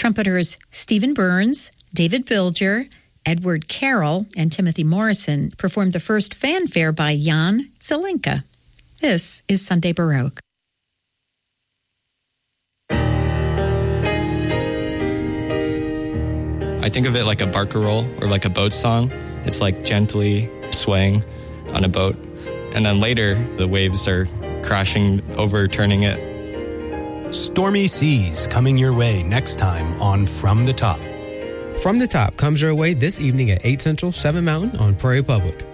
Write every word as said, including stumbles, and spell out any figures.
Trumpeters Stephen Burns, David Bilger, Edward Carroll, and Timothy Morrison performed the first fanfare by Jan Zelenka. This is Sunday Baroque. I think of it like a barcarolle or like a boat song. It's like gently swaying on a boat. And then later, the waves are crashing, overturning it. Stormy Seas coming your way next time on From the Top. From the Top comes your way this evening at eight Central, seven Mountain on Prairie Public.